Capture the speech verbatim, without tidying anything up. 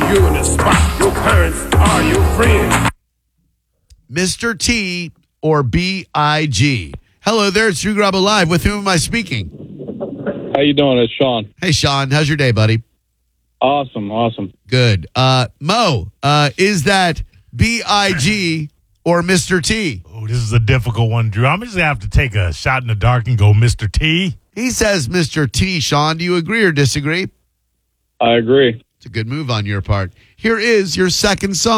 you in the spot. Your parents are your friends. Mister T or B I G? Hello there, it's Drew Garabo Live. With whom am I speaking? How you doing? It's Sean. Hey, Sean. How's your day, buddy? Awesome, awesome. Good. Uh, Mo, uh, is that B I G or Mister T? Oh, this is a difficult one, Drew. I'm just going to have to take a shot in the dark and go Mister T. He says Mister T. Sean, do you agree or disagree? I agree. It's a good move on your part. Here is your second song.